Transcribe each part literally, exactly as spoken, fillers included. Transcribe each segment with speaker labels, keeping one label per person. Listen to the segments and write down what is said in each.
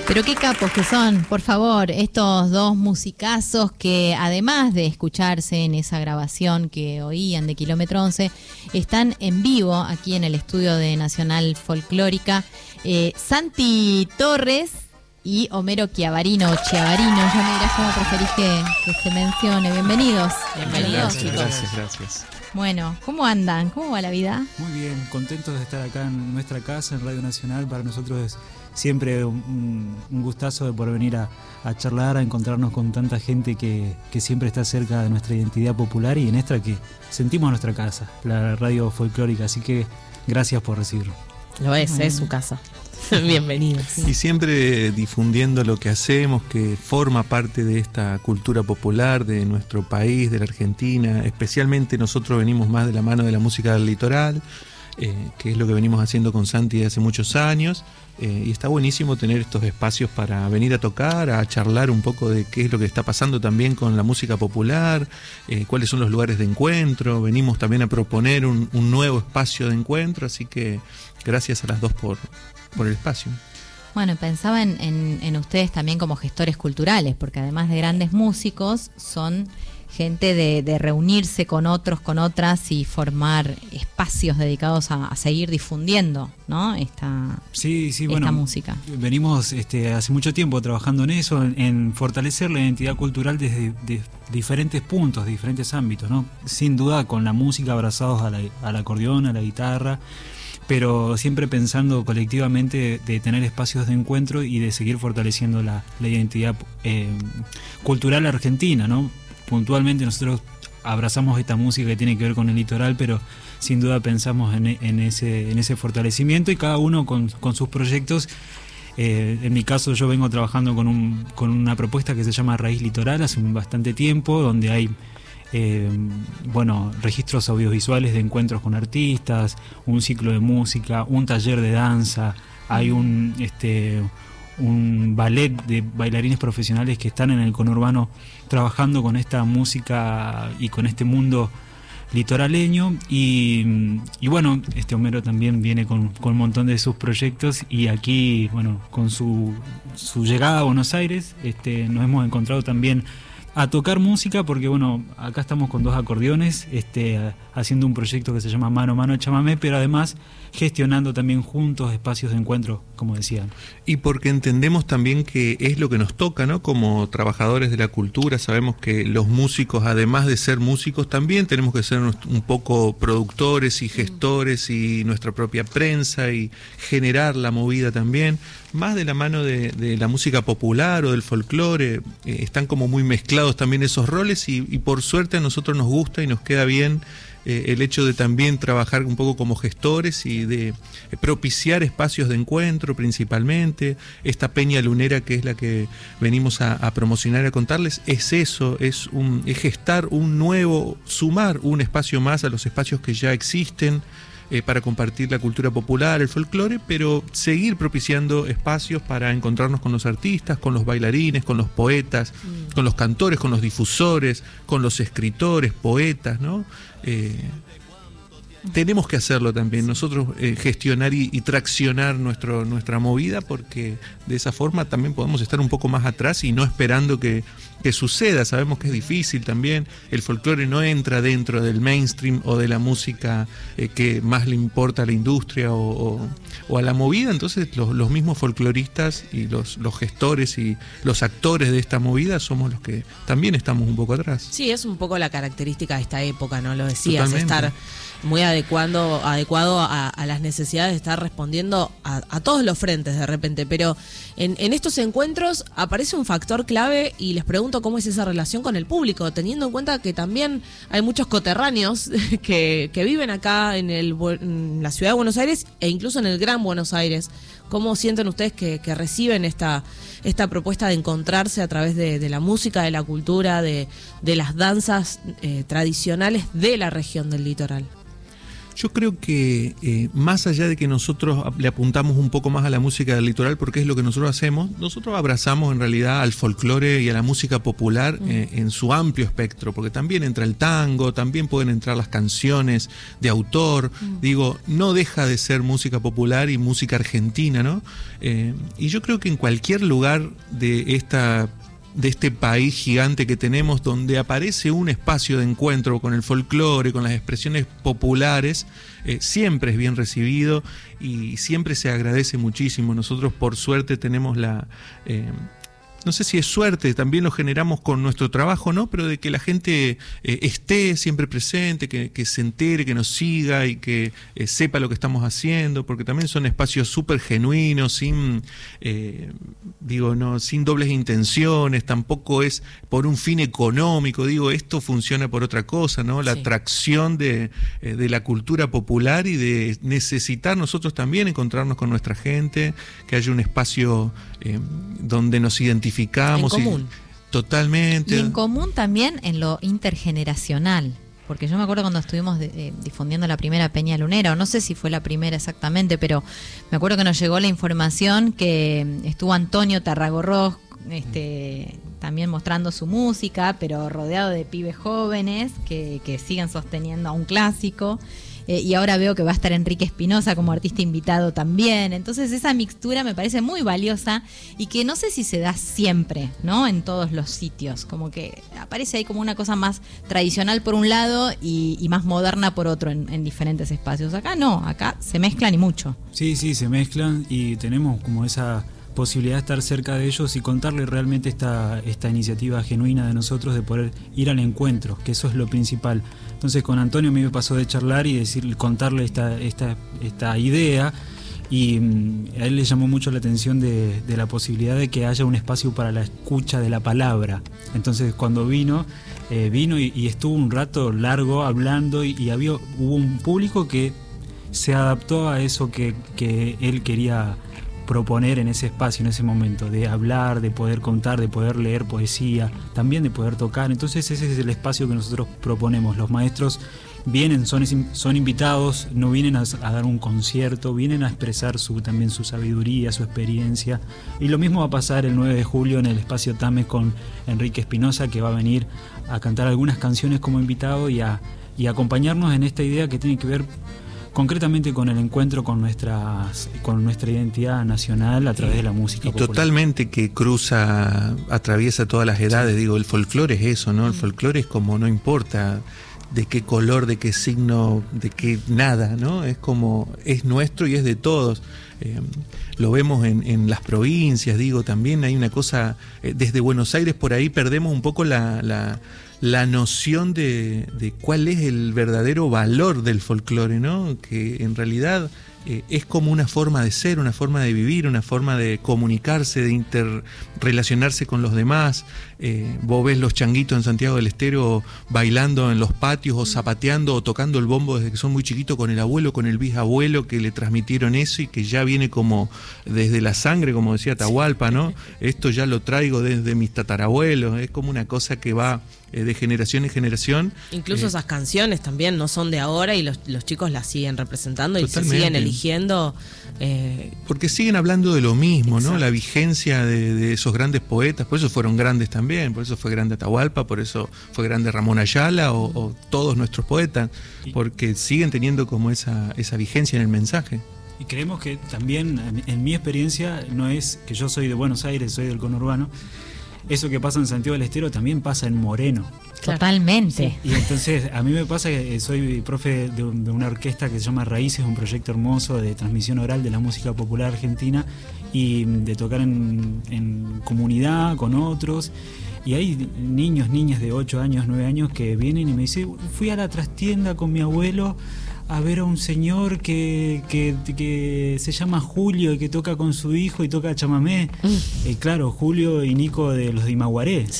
Speaker 1: Pero qué capos que son, por favor, estos dos musicazos que además de escucharse en esa grabación que oían de Kilómetro once, están en vivo aquí en el estudio de Nacional Folclórica. Eh, Santi Torres y Homero Chiavarino, Chiavarino, ya me dirás cómo preferís que, que se mencione. Bienvenidos. Bienvenidos,
Speaker 2: gracias,
Speaker 1: chicos.
Speaker 2: Gracias, gracias.
Speaker 1: Bueno, ¿cómo andan? ¿Cómo va la vida?
Speaker 2: Muy bien, contentos de estar acá en nuestra casa, en Radio Nacional. Para nosotros es siempre un, un gustazo de poder venir a, a charlar, a encontrarnos con tanta gente que, que siempre está cerca de nuestra identidad popular y en esta que sentimos nuestra casa, la radio folclórica. Así que gracias por recibirnos.
Speaker 3: Lo es,
Speaker 1: Bueno.
Speaker 3: es su casa. Bienvenidos.
Speaker 4: Y siempre difundiendo lo que hacemos, que forma parte de esta cultura popular de nuestro país, de la Argentina. Especialmente nosotros venimos más de la mano de la música del litoral, eh, que es lo que venimos haciendo con Santi hace muchos años. Eh, y está buenísimo tener estos espacios para venir a tocar, a charlar un poco de qué es lo que está pasando también con la música popular, eh, cuáles son los lugares de encuentro. Venimos también a proponer un, un nuevo espacio de encuentro, así que gracias a las dos por... por el espacio.
Speaker 1: Bueno, pensaba en, en, en ustedes también como gestores culturales, porque además de grandes músicos, son gente de, de reunirse con otros, con otras y formar espacios dedicados a, a seguir difundiendo, ¿no? Esta,
Speaker 2: sí, sí,
Speaker 1: esta
Speaker 2: bueno,
Speaker 1: música.
Speaker 2: Venimos este, hace mucho tiempo trabajando en eso, en, en fortalecer la identidad cultural desde de diferentes puntos, de diferentes ámbitos, ¿no? Sin duda con la música abrazados a la, al acordeón, a la guitarra, pero siempre pensando colectivamente de, de tener espacios de encuentro y de seguir fortaleciendo la, la identidad eh, cultural argentina, ¿no? Puntualmente nosotros abrazamos esta música que tiene que ver con el litoral, pero sin duda pensamos en, en, ese, en ese fortalecimiento y cada uno con, con sus proyectos. Eh, en mi caso yo vengo trabajando con, un, con una propuesta que se llama Raíz Litoral hace bastante tiempo, donde hay Eh, bueno, registros audiovisuales de encuentros con artistas, un ciclo de música, un taller de danza, hay un este un ballet de bailarines profesionales que están en el conurbano trabajando con esta música y con este mundo litoraleño y, y bueno, este Homero también viene con, con un montón de sus proyectos y aquí, bueno, con su, su llegada a Buenos Aires, este, nos hemos encontrado también a tocar música porque bueno, acá estamos con dos acordeones este, haciendo un proyecto que se llama Mano a Mano Chamamé, pero además gestionando también juntos espacios de encuentro, como decían.
Speaker 4: Y porque entendemos también que es lo que nos toca, ¿no? Como trabajadores de la cultura, sabemos que los músicos, además de ser músicos, también tenemos que ser un poco productores y gestores y nuestra propia prensa y generar la movida también. Más de la mano de, de la música popular o del folclore, eh, están como muy mezclados también esos roles y, y por suerte a nosotros nos gusta y nos queda bien eh, el hecho de también trabajar un poco como gestores y de eh, propiciar espacios de encuentro principalmente. Esta Peña Lunera que es la que venimos a, a promocionar, a contarles, es eso, es, un, es gestar un nuevo, sumar un espacio más a los espacios que ya existen, Eh, para compartir la cultura popular, el folclore, pero seguir propiciando espacios para encontrarnos con los artistas, con los bailarines, con los poetas, mm. con los cantores, con los difusores, con los escritores, poetas, ¿no? Eh, tenemos que hacerlo también, nosotros eh, gestionar y, y traccionar nuestro, nuestra movida, porque de esa forma también podemos estar un poco más atrás y no esperando que, que suceda. Sabemos que es difícil también, el folclore no entra dentro del mainstream o de la música eh, que más le importa a la industria o, o, o a la movida, entonces los, los mismos folcloristas y los, los gestores y los actores de esta movida somos los que también estamos un poco atrás.
Speaker 3: Sí, es un poco la característica de esta época, ¿no? Lo decías,
Speaker 4: Totalmente.
Speaker 3: Estar muy adecuado, adecuado a, a las necesidades de estar respondiendo a, a todos los frentes de repente, pero en, en estos encuentros aparece un factor clave y les pregunto cómo es esa relación con el público, teniendo en cuenta que también hay muchos coterráneos que, que viven acá en, el, en la ciudad de Buenos Aires e incluso en el Gran Buenos Aires. ¿Cómo sienten ustedes que, que reciben esta, esta propuesta de encontrarse a través de, de la música, de la cultura, de, de las danzas eh, tradicionales de la región del litoral?
Speaker 4: Yo creo que eh, más allá de que nosotros le apuntamos un poco más a la música del litoral, porque es lo que nosotros hacemos, nosotros abrazamos en realidad al folclore y a la música popular mm. eh, en su amplio espectro, porque también entra el tango, también pueden entrar las canciones de autor, mm. digo, no deja de ser música popular y música argentina, ¿no? Eh, y yo creo que en cualquier lugar de esta... de este país gigante que tenemos, donde aparece un espacio de encuentro con el folclore, con las expresiones populares, eh, siempre es bien recibido y siempre se agradece muchísimo. Nosotros por suerte tenemos la... Eh, no sé si es suerte, también lo generamos con nuestro trabajo, ¿no? Pero de que la gente eh, esté siempre presente, que, que se entere, que nos siga y que eh, sepa lo que estamos haciendo, porque también son espacios súper genuinos, sin, eh, digo, no, sin dobles intenciones, tampoco es por un fin económico, digo, esto funciona por otra cosa, ¿no? La sí. atracción de, eh, de la cultura popular y de necesitar nosotros también encontrarnos con nuestra gente, que haya un espacio eh, donde nos identifiquemos. En
Speaker 1: común.
Speaker 4: Y, totalmente.
Speaker 1: Y en común también en lo intergeneracional. Porque yo me acuerdo cuando estuvimos de, eh, difundiendo la primera Peña Lunera, o no sé si fue la primera exactamente, pero me acuerdo que nos llegó la información que estuvo Antonio Tarragorros este, también mostrando su música, pero rodeado de pibes jóvenes que, que siguen sosteniendo a un clásico. Eh, y ahora veo que va a estar Enrique Espinosa como artista invitado también. Entonces esa mixtura me parece muy valiosa y que no sé si se da siempre, ¿no? En todos los sitios. Como que aparece ahí como una cosa más tradicional por un lado y, y más moderna por otro en, en diferentes espacios. Acá no, acá se mezclan y mucho.
Speaker 2: Sí, sí, se mezclan y tenemos como esa posibilidad de estar cerca de ellos y contarles realmente esta, esta iniciativa genuina de nosotros de poder ir al encuentro, que eso es lo principal. Entonces con Antonio a mí me pasó de charlar y decir, contarle esta, esta, esta idea y um, a él le llamó mucho la atención de, de la posibilidad de que haya un espacio para la escucha de la palabra. Entonces cuando vino, eh, vino y, y estuvo un rato largo hablando y, y había, hubo un público que se adaptó a eso que, que él quería proponer en ese espacio, en ese momento, de hablar, de poder contar, de poder leer poesía, también de poder tocar. Entonces ese es el espacio que nosotros proponemos. Los maestros vienen, son, son invitados, no vienen a, a dar un concierto, vienen a expresar su, también su sabiduría, su experiencia. Y lo mismo va a pasar el nueve de julio en el espacio Tames con Enrique Espinosa, que va a venir a cantar algunas canciones como invitado y a, y a acompañarnos en esta idea que tiene que ver concretamente con el encuentro con nuestras con nuestra identidad nacional a través de la música
Speaker 4: y
Speaker 2: popular.
Speaker 4: Totalmente, que cruza, atraviesa todas las edades. Sí. Digo, el folclore es eso, ¿no? El folclore es como, no importa de qué color, de qué signo, de qué nada, ¿no? Es como, es nuestro y es de todos. Eh, lo vemos en, en las provincias, digo, también hay una cosa, eh, desde Buenos Aires por ahí perdemos un poco la... la la noción de, de cuál es el verdadero valor del folclore, ¿no? Que en realidad eh, es como una forma de ser, una forma de vivir, una forma de comunicarse, de interrelacionarse con los demás. Eh, vos ves los changuitos en Santiago del Estero bailando en los patios o zapateando o tocando el bombo desde que son muy chiquitos con el abuelo, con el bisabuelo que le transmitieron eso y que ya viene como desde la sangre, como decía Atahualpa, ¿no? Esto ya lo traigo desde mis tatarabuelos, es como una cosa que va de generación en generación.
Speaker 3: Incluso eh, esas canciones también no son de ahora y los, los chicos las siguen representando
Speaker 4: totalmente.
Speaker 3: Y se siguen eligiendo. Eh,
Speaker 4: Porque siguen hablando de lo mismo, exacto. ¿No? La vigencia de, de esos grandes poetas, por eso fueron grandes también, por eso fue grande Atahualpa, por eso fue grande Ramón Ayala o, o todos nuestros poetas, porque siguen teniendo como esa, esa vigencia en el mensaje.
Speaker 2: Y creemos que también, en, en mi experiencia, no es que yo soy de Buenos Aires, soy del conurbano. Eso que pasa en Santiago del Estero también pasa en Moreno.
Speaker 1: Totalmente.
Speaker 2: Sí. Y entonces a mí me pasa que soy profe de, de una orquesta que se llama Raíces, un proyecto hermoso de transmisión oral de la música popular argentina y de tocar en, en comunidad con otros. Y hay niños, niñas de ocho años, nueve años que vienen y me dicen, fui a la trastienda con mi abuelo a ver a un señor que, que, que se llama Julio y que toca con su hijo y toca chamamé. Mm. Eh, claro, Julio y Nico de los de Imaguaré.
Speaker 3: Sí.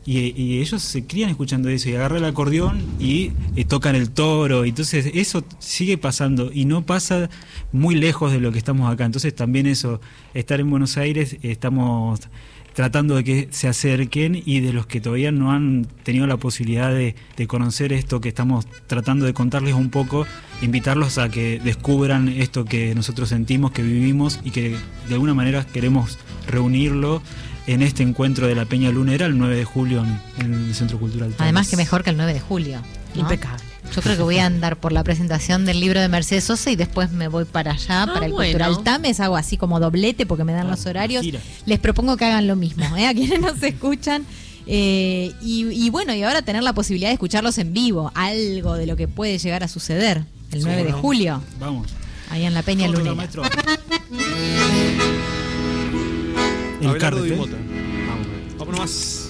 Speaker 2: Y, y ellos se crían escuchando eso, y agarran el acordeón y, y tocan el toro. Entonces eso sigue pasando y no pasa muy lejos de lo que estamos acá. Entonces también eso, estar en Buenos Aires, estamos tratando de que se acerquen, y de los que todavía no han tenido la posibilidad de, de conocer esto que estamos tratando de contarles un poco, invitarlos a que descubran esto que nosotros sentimos, que vivimos, y que de alguna manera queremos reunirlo en este encuentro de la Peña Lunera el nueve de julio en, en el Centro Cultural Tames.
Speaker 1: Además, que mejor que el nueve de julio, ¿no?
Speaker 3: Impecable.
Speaker 1: Yo creo que voy a andar por la presentación del libro de Mercedes Sosa y después me voy para allá,
Speaker 3: Ah,
Speaker 1: para el
Speaker 3: bueno.
Speaker 1: Cultural Tames, hago así como doblete porque me dan
Speaker 2: Ah,
Speaker 1: los horarios.
Speaker 2: gira.
Speaker 1: Les propongo que hagan lo mismo, ¿eh? A quienes nos escuchan. Eh, y, y bueno, y ahora tener la posibilidad de escucharlos en vivo, algo de lo que puede llegar a suceder el nueve de
Speaker 2: ¿no?
Speaker 1: julio,
Speaker 2: Vamos.
Speaker 1: ahí en la Peña
Speaker 2: Otro,
Speaker 1: Lunera.
Speaker 2: maestro.
Speaker 4: Abelardo
Speaker 2: El
Speaker 4: Di
Speaker 2: cartel.
Speaker 4: Mota. Vamos, vámonos más.